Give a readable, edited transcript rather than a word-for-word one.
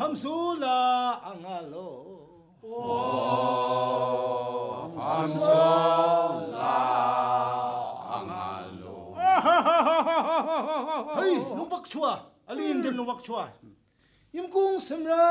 hamsula angalo hamsula angalo hey lumbak chua ali indian lumbak chua yum kung samra